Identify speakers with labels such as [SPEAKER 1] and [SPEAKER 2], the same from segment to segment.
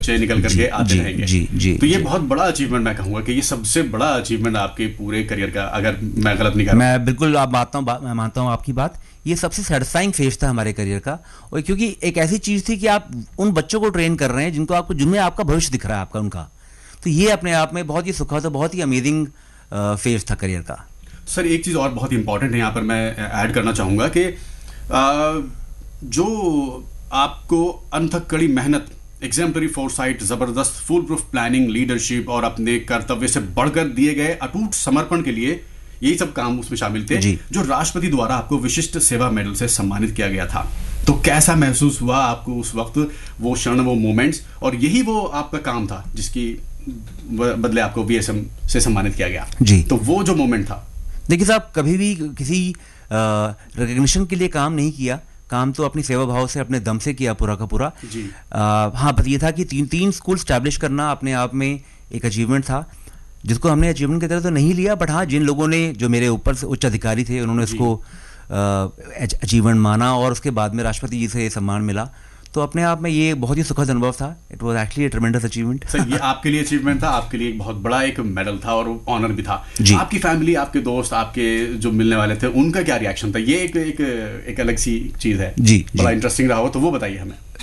[SPEAKER 1] बच्चे निकल करके आते रहेंगे।
[SPEAKER 2] जी।
[SPEAKER 1] तो ये बहुत बड़ा अचीवमेंट मैं कहूँगा कि ये सबसे बड़ा अचीवमेंट आपके पूरे करियर का, अगर मैं गलत नहीं कर रहा।
[SPEAKER 2] मैं बिल्कुल मैं मानता हूँ आपकी बात। ये सबसे सेटिस्फाइंग फेज था हमारे करियर का, और क्योंकि एक ऐसी चीज़ थी कि आप उन बच्चों को ट्रेन कर रहे हैं जिनमें आपका भविष्य दिख रहा है आपका उनका। तो ये अपने आप में बहुत ही सुखद और बहुत ही अमेजिंग फेज था करियर का।
[SPEAKER 1] सर एक चीज़ और बहुत इंपॉर्टेंट है यहाँ पर मैं ऐड करना चाहूँगा कि जो आपको अनथक कड़ी मेहनत, एग्जाम्पलरी फोरसाइट, जबरदस्त फुल प्रूफ प्लानिंग, लीडरशिप और अपने कर्तव्य से बढ़कर दिए गए अटूट समर्पण के लिए यही सब काम उसमें शामिल थे, जो राष्ट्रपति द्वारा आपको विशिष्ट सेवा मेडल से सम्मानित किया गया था। तो कैसा महसूस हुआ आपको उस वक्त, वो क्षण, वो मोमेंट्स, और यही वो आपका काम था जिसकी बदले आपको VSM से सम्मानित किया गया
[SPEAKER 2] जी।
[SPEAKER 1] तो वो जो मोमेंट था,
[SPEAKER 2] देखिए साहब, कभी भी किसी रिकग्निशन के लिए काम नहीं किया, काम तो अपनी सेवा भाव से अपने दम से किया पूरा का पूरा
[SPEAKER 1] जी।
[SPEAKER 2] हाँ, बस ये था कि तीन स्कूल स्टैब्लिश करना अपने आप में एक अचीवमेंट था, जिसको हमने अचीवमेंट की तरह तो नहीं लिया, बट हाँ, जिन लोगों ने, जो मेरे ऊपर से उच्च अधिकारी थे, उन्होंने इसको अचीवमेंट माना और उसके बाद में राष्ट्रपति जी से सम्मान मिला, तो अपने आप में ये बहुत ही सुखद अनुभव था। It was actually a ट्रेमेंडस achievement.
[SPEAKER 1] Sir ये आपके लिए अचीवमेंट था, आपके लिए एक बहुत बड़ा एक मेडल था और ऑनर भी था। आपकी फैमिली, आपके दोस्त, आपके जो मिलने वाले थे, उनका क्या रिएक्शन था? ये एक अलग सी चीज़ है
[SPEAKER 2] जी,
[SPEAKER 1] बड़ा इंटरेस्टिंग रहा हो, तो वो बताइए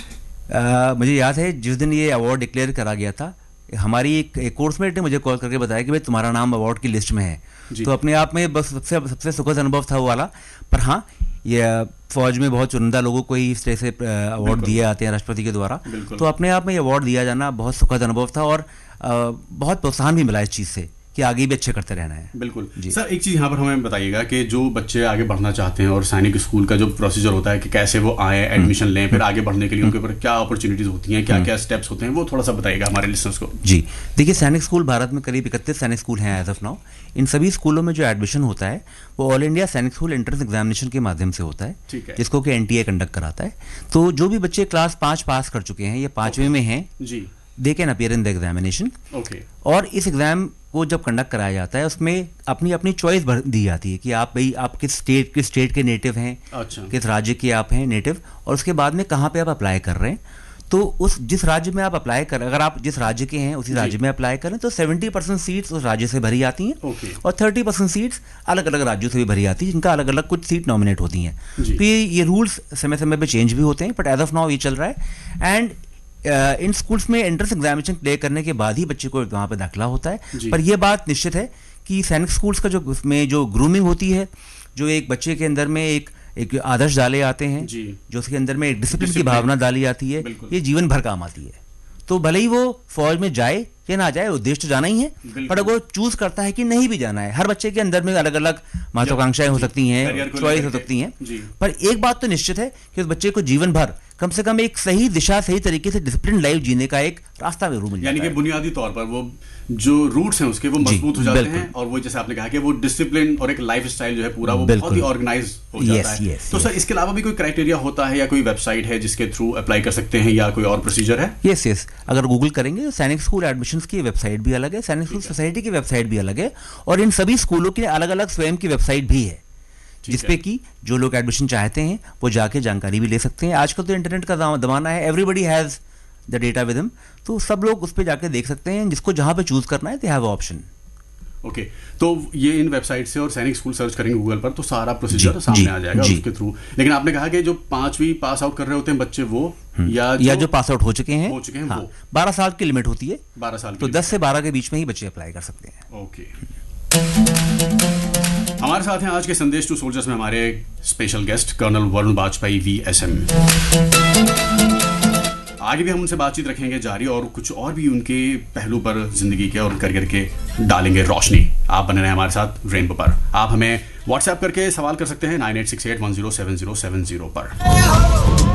[SPEAKER 1] हमें।
[SPEAKER 2] मुझे याद है जिस दिन ये अवार्ड डिक्लेयर करा गया था, हमारी एक कोर्समेट ने मुझे कॉल करके बताया कि भाई तुम्हारा नाम अवार्ड की लिस्ट में है। तो अपने आप में बस सबसे सुखद अनुभव था वो वाला। पर हाँ, ये फौज में बहुत चुनिंदा लोगों को ही इस तरह से अवार्ड दिए आते हैं राष्ट्रपति के द्वारा, तो अपने आप में ये अवार्ड दिया जाना बहुत सुखद अनुभव था, और बहुत प्रोत्साहन भी मिला इस चीज़ से कि आगे भी अच्छे करते रहना है।
[SPEAKER 1] बिल्कुल सर, एक चीज़ यहाँ पर हमें बताइएगा कि जो बच्चे आगे बढ़ना चाहते हैं और सैनिक स्कूल का जो प्रोसीजर होता है कि कैसे वो आए, एडमिशन लें, फिर आगे बढ़ने के लिए उनके ऊपर क्या अपॉर्चुनिटीज़ होती हैं, क्या क्या स्टेप्स होते हैं, वो थोड़ा सा बताइएगा हमारे लिसनर्स को।
[SPEAKER 2] जी देखिए, सैनिक स्कूल भारत में करीब 31 सैनिक स्कूल हैं एज ऑफ नाउ। इन सभी स्कूलों में जो एडमिशन होता है वो ऑल इंडिया सैनिक स्कूल एंट्रेंस एग्जामिनेशन के माध्यम से होता है, जिसको कि NTA कंडक्ट कराता है। तो जो भी बच्चे क्लास 5 पास कर चुके हैं या 5वीं में हैं जी, they can appear in the examination. और इस एग्जाम को जब कंडक्ट कराया जाता है उसमें अपनी अपनी चॉइस दी जाती है कि आप किस स्टेट के नेटिव हैं, किस राज्य के आप हैं नेटिव, और उसके बाद में कहाँ पे आप अप्लाई कर रहे हैं। तो उस जिस राज्य में आप अप्लाई कर, अगर आप जिस राज्य के हैं उसी राज्य में अप्लाई करें तो 70% सीट्स उस राज्य से भरी आती हैं, और 30% सीट्स अलग अलग राज्यों से भी भरी आती है, जिनका अलग अलग कुछ सीट नॉमिनेट होती हैं। तो ये रूल्स समय समय पर चेंज भी होते हैं, बट एज ऑफ नाउ ये चल रहा है। एंड इन स्कूल्स में एंट्रेंस एग्जामिनेशन क्लियर करने के बाद ही बच्चे को वहाँ पर दाखिला होता है। पर यह बात निश्चित है कि सैनिक स्कूल्स का जो ग्रूमिंग होती है, जो एक बच्चे के अंदर में एक आदर्श डाले आते हैं, जो उसके अंदर में एक डिसिप्लिन की भावना डाली जाती है, ये जीवन भर काम आती है। तो भले ही वो फौज में जाए या ना जाए, उद्देश्य तो जाना ही है, पर अगर वो चूज करता है कि नहीं भी जाना है, हर बच्चे के अंदर में अलग अलग महत्वाकांक्षाएं हो सकती हैं, चॉइस हो सकती हैं, पर एक बात तो निश्चित है कि उस बच्चे को जीवन भर कम से कम एक सही दिशा, सही तरीके से डिसिप्लिन लाइफ जीने का एक रास्ता जरूर मिल जाता है।
[SPEAKER 1] यानी कि बुनियादी तौर पर वो जो रूट्स हैं उसके वो मजबूत हो जाते हैं, और वो जैसे आपने कहा कि वो डिसिप्लिन और एक लाइफ स्टाइल जो है पूरा वो बहुत ही ऑर्गेनाइज हो जाता है। तो सर इसके अलावा भी कोई क्राइटेरिया होता है या कोई वेबसाइट है जिसके थ्रू अप्लाई कर सकते हैं, या कोई और प्रोसीजर है?
[SPEAKER 2] यस, अगर गूगल करेंगे तो सैनिक स्कूल एडमिशंस की वेबसाइट भी अलग है, सैनिक स्कूल सोसाइटी की वेबसाइट भी अलग है, और इन सभी स्कूलों की अलग अलग स्वयं की वेबसाइट भी है, जिसपे कि जो लोग एडमिशन चाहते हैं वो जाके जानकारी भी ले सकते हैं। आजकल तो इंटरनेट का जमाना है, everybody has the data with him, तो सब लोग उस पर जाके देख सकते हैं, जिसको जहां पे चूज करना है दे हैव ऑप्शन।
[SPEAKER 1] ओके, तो ये इन वेबसाइट से और सैनिक स्कूल सर्च करेंगे गूगल पर तो सारा प्रोसीजर सामने आ जाएगा उसके थ्रू। लेकिन आपने कहा कि जो 5वीं पास आउट कर रहे होते हैं बच्चे वो या जो पास आउट हो चुके हैं हाँ, वो
[SPEAKER 2] 12 साल की लिमिट होती है,
[SPEAKER 1] 12 साल
[SPEAKER 2] तो 10 से 12 के बीच में ही बच्चे अप्लाई कर सकते हैं।
[SPEAKER 1] ओके, हमारे साथ हैं आज के संदेश टू सोल्जर्स में हमारे special guest colonel Varun Vajpayee VSM। आगे भी हम उनसे बातचीत रखेंगे जारी, और कुछ और भी उनके पहलू पर जिंदगी के और करियर के डालेंगे रोशनी। आप बने रहे हमारे साथ रेनबो पर। आप हमें व्हाट्सएप करके सवाल कर सकते हैं 9868107070 पर।